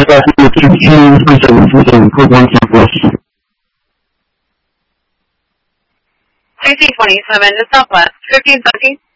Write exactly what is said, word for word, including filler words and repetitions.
got fifteen twenty-seven, put one southwest. fifteen twenty-seven to southwest, fifteen seventeen.